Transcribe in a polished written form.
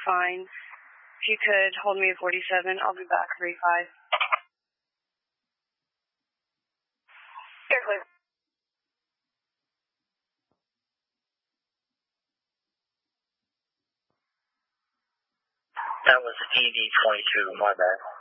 fine. If you could hold me at 47, I'll be back 35. Here, please. That was ED22, my bad.